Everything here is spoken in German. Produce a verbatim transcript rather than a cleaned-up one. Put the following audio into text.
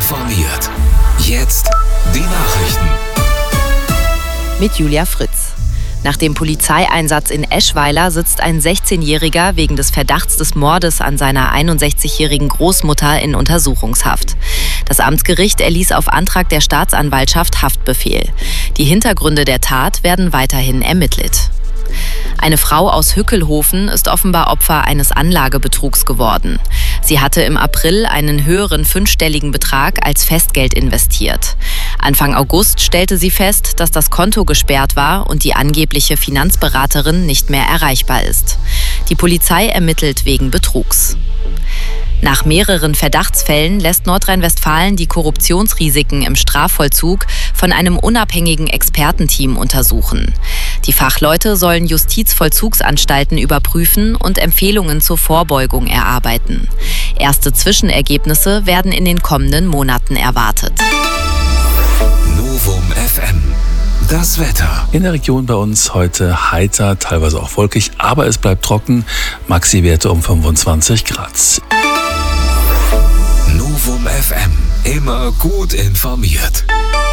informiert. Jetzt die Nachrichten. Mit Julia Fritz. Nach dem Polizeieinsatz in Eschweiler sitzt ein sechzehnjähriger wegen des Verdachts des Mordes an seiner einundsechzigjährigen Großmutter in Untersuchungshaft. Das Amtsgericht erließ auf Antrag der Staatsanwaltschaft Haftbefehl. Die Hintergründe der Tat werden weiterhin ermittelt. Eine Frau aus Hückelhofen ist offenbar Opfer eines Anlagebetrugs geworden. Sie hatte im April einen höheren fünfstelligen Betrag als Festgeld investiert. Anfang August stellte sie fest, dass das Konto gesperrt war und die angebliche Finanzberaterin nicht mehr erreichbar ist. Die Polizei ermittelt wegen Betrugs. Nach mehreren Verdachtsfällen lässt Nordrhein-Westfalen die Korruptionsrisiken im Strafvollzug von einem unabhängigen Expertenteam untersuchen. Die Fachleute sollen Justizvollzugsanstalten überprüfen und Empfehlungen zur Vorbeugung erarbeiten. Erste Zwischenergebnisse werden in den kommenden Monaten erwartet. Novum F M. Das Wetter. In der Region bei uns heute heiter, teilweise auch wolkig, aber es bleibt trocken. Maxi-Werte um fünfundzwanzig Grad. Novum F M. Immer gut informiert.